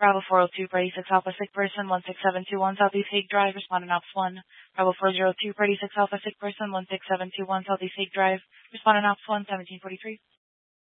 Bravo 402, Party 6 Alpha, sick person, 16721, Southeast Hague Drive, responding Ops 1. Bravo 402, Party 6 Alpha, sick person, 16721, Southeast Hague Drive, responding Ops 1, 1743.